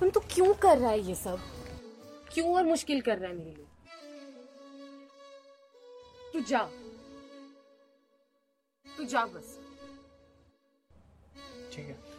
अर्पण तू क्यों कर रहा है ये सब? क्यों और मुश्किल कर रहा है मेरे लिए? तू जा बस। ठीक है।